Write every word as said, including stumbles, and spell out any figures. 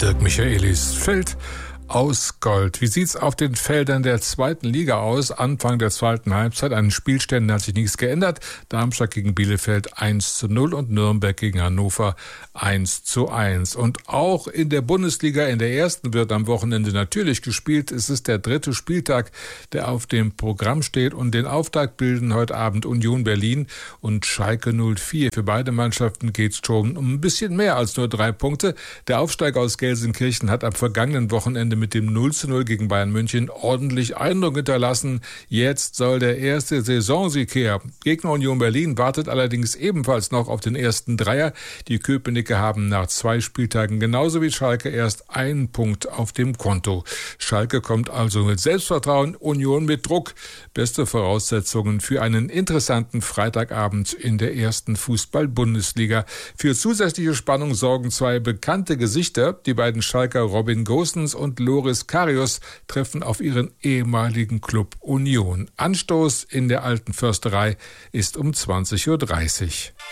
Dirk Michaelis. Feld aus Gold. Wie sieht's auf den Feldern der zweiten Liga aus? Anfang der zweiten Halbzeit. An den Spielständen hat sich nichts geändert. Darmstadt gegen Bielefeld eins zu null und Nürnberg gegen Hannover eins zu eins. Und auch in der Bundesliga, in der ersten, wird am Wochenende natürlich gespielt. Es ist der dritte Spieltag, der auf dem Programm steht. Und den Auftakt bilden heute Abend Union Berlin und Schalke null vier. Für beide Mannschaften geht's schon um ein bisschen mehr als nur drei Punkte. Der Aufsteiger aus Gelsenkirchen hat am vergangenen Wochenende mit dem null zu null gegen Bayern München ordentlich Eindruck hinterlassen. Jetzt soll der erste Saisonsieg her. Gegner Union Berlin wartet allerdings ebenfalls noch auf den ersten Dreier. Die Köpenicker haben nach zwei Spieltagen genauso wie Schalke erst einen Punkt auf dem Konto. Schalke kommt also mit Selbstvertrauen, Union mit Druck. Beste Voraussetzungen für einen interessanten Freitagabend in der ersten Fußball-Bundesliga. Für zusätzliche Spannung sorgen zwei bekannte Gesichter. Die beiden Schalker Robin Gosens und Loris Karius treffen auf ihren ehemaligen Club Union. Anstoß in der Alten Försterei ist um zwanzig Uhr dreißig.